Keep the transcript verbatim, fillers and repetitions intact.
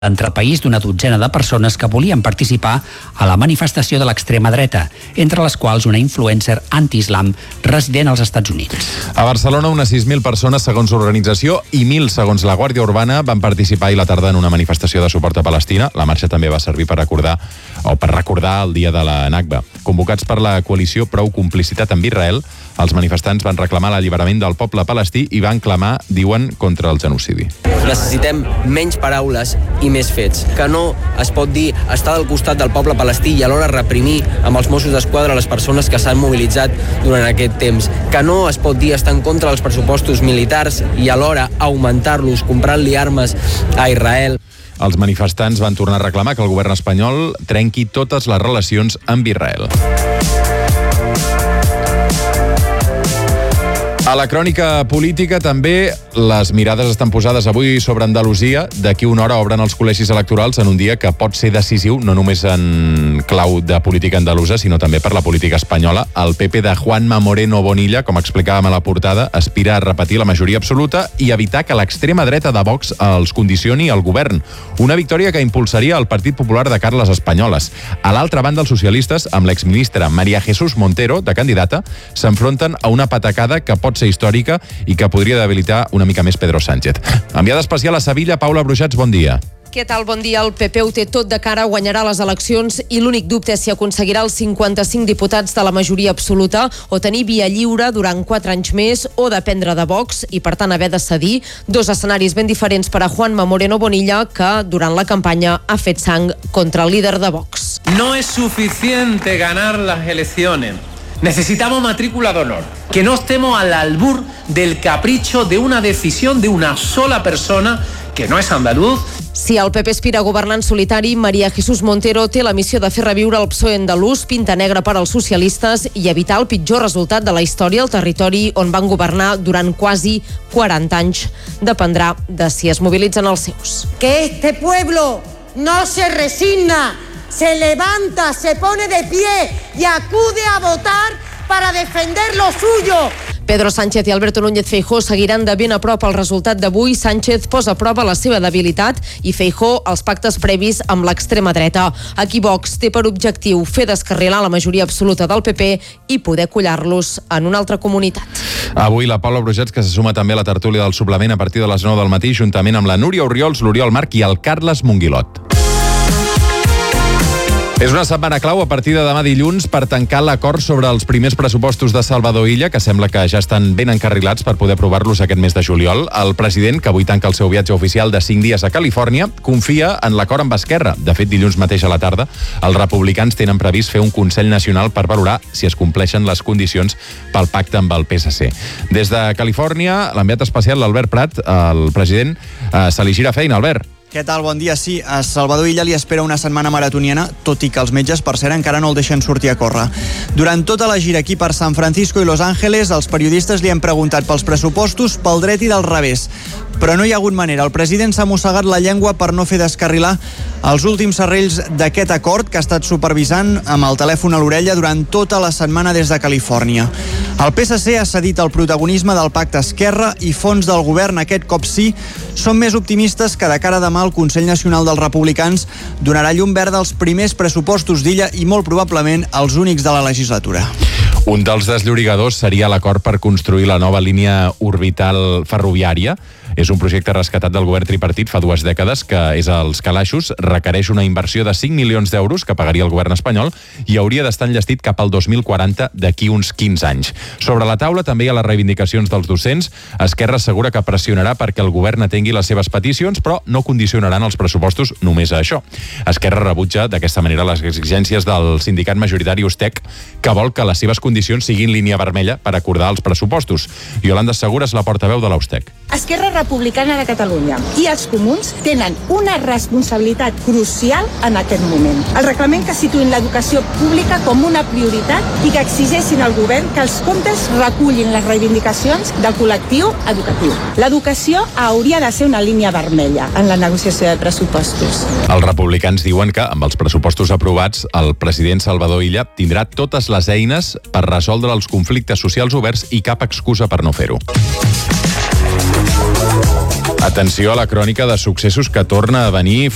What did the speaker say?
entre el país d'una dotzena de persones que volien participar a la manifestació de l'extrema dreta, entre les quals una influencer anti-islam resident als Estats Units. A Barcelona, unes sis mil persones, segons l'organització, i mil, segons la Guàrdia Urbana, van participar ahir a la tarda en una manifestació de suport a Palestina. La marxa també va servir per recordar o per recordar el dia de la Nakba. Convocats per la coalició Prou Complicitat amb Israel, els manifestants van reclamar l'alliberament del poble palestí i van clamar, diuen, contra el genocidi. Necessitem menys paraules i més fets, que no es pot dir estar del costat del poble palestí i alhora reprimir amb els Mossos d'Esquadra les persones que s'han mobilitzat durant aquest temps, que no es pot dir estar en contra dels pressupostos militars i alhora augmentar-los comprant-li armes a Israel. Els manifestants van tornar a reclamar que el govern espanyol trenqui totes les relacions amb Israel. A la crònica política també les mirades estan posades avui sobre Andalusia. D'aquí una hora obren els col·legis electorals en un dia que pot ser decisiu, no només en clau de política andalusa, sinó també per la política espanyola. El P P de Juanma Moreno Bonilla, com explicàvem a la portada, aspira a repetir la majoria absoluta i evitar que l'extrema dreta de Vox els condicioni al govern. Una victòria que impulsaria el Partit Popular de Carles Espanyoles. A l'altra banda, els socialistes, amb l'exministra María Jesús Montero, de candidata, s'enfronten a una patacada que pot ser històrica i que podria debilitar una mica més Pedro Sánchez. Enviada especial a Sevilla, Paula Brujats, bon dia. Què tal? Bon dia. El P P ho té tot de cara, guanyarà les eleccions i l'únic dubte és si aconseguirà els cinquanta-cinc diputats de la majoria absoluta o tenir via lliure durant quatre anys més o dependre de Vox i, per tant, haver de cedir. Dos escenaris ben diferents per a Juanma Moreno Bonilla, que durant la campanya ha fet sang contra el líder de Vox. No es suficiente ganar las elecciones. Necesitamos matrícula de honor, que no estemos al albur del capricho de una decisión de una sola persona que no es andaluz. Si el P P aspira a governar en solitari, María Jesús Montero té la missió de fer reviure el P S O E andalús, pinta negra per als socialistes i evitar el pitjor resultat de la història al territori on van governar durant quasi quaranta anys. Dependrà de si es mobilitzen els seus. Que este pueblo no se resigna, se levanta, se pone de pie y acude a votar para defender lo suyo. Pedro Sánchez i Alberto Núñez Feijóo seguiran de ben a prop el resultat d'avui. Sánchez posa a prova la seva debilitat i Feijóo els pactes previs amb l'extrema dreta. Aquí Vox té per objectiu fer descarrilar la majoria absoluta del P P i poder collar-los en una altra comunitat. Avui la Paula Brujats, que se suma també a la tertúlia del suplement a partir de les nou del matí, juntament amb la Núria Orriols, l'Oriol Marc i el Carles Monguilot. És una setmana clau a partir de demà dilluns per tancar l'acord sobre els primers pressupostos de Salvador Illa, que sembla que ja estan ben encarrilats per poder aprovar-los aquest mes de juliol. El president, que avui tanca el seu viatge oficial de cinc dies a Califòrnia, confia en l'acord amb Esquerra. De fet, dilluns mateix a la tarda, els republicans tenen previst fer un Consell Nacional per valorar si es compleixen les condicions pel pacte amb el P S C. Des de Califòrnia, l'enviat especial, l'Albert Prat, el president, eh, se li gira feina. Albert. Què tal? Bon dia. Sí, a Salvador Illa li espera una setmana maratoniana, tot i que els metges, per cert, encara no el deixen sortir a córrer. Durant tota la gira aquí per San Francisco i Los Ángeles, els periodistes li han preguntat pels pressupostos pel dret i del revés. Però no hi ha hagut manera. El president s'ha mossegat la llengua per no fer descarrilar els últims serrells d'aquest acord que ha estat supervisant amb el telèfon a l'orella durant tota la setmana des de Califòrnia. El P S C ha cedit el protagonisme del pacte Esquerra i fons del govern, aquest cop sí, són més optimistes que de cara a demà el Consell Nacional dels Republicans donarà llum verda als primers pressupostos d'Illa i molt probablement els únics de la legislatura. Un dels desllorigadors seria l'acord per construir la nova línia orbital ferroviària. És un projecte rescatat del govern tripartit fa dues dècades que és als calaixos, requereix una inversió de cinc milions d'euros que pagaria el govern espanyol i hauria d'estar enllestit cap al dos mil quaranta, d'aquí uns quinze anys. Sobre la taula també hi ha les reivindicacions dels docents. Esquerra assegura que pressionarà perquè el govern atengui les seves peticions, però no condicionaran els pressupostos només a això. Esquerra rebutja d'aquesta manera les exigències del sindicat majoritari Ustec, que vol que les seves condicions siguin línia vermella per acordar els pressupostos. Iolanda Segura és la portaveu de l'Ustec. Esquerra Republicana de Catalunya i els comuns tenen una responsabilitat crucial en aquest moment. El reglament que situïn l'educació pública com una prioritat i que exigeixin al govern que els comptes recullin les reivindicacions del col·lectiu educatiu. L'educació hauria de ser una línia vermella en la negociació de pressupostos. Els republicans diuen que amb els pressupostos aprovats el president Salvador Illa tindrà totes les eines per resoldre els conflictes socials oberts i cap excusa per no fer-ho. Atenció a la crònica de successos que torna a venir